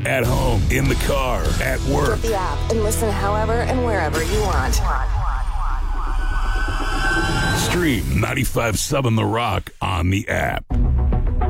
at home, in the car, at work. Get the app and listen however and wherever you want. Stream 95.7 The Rock on the app.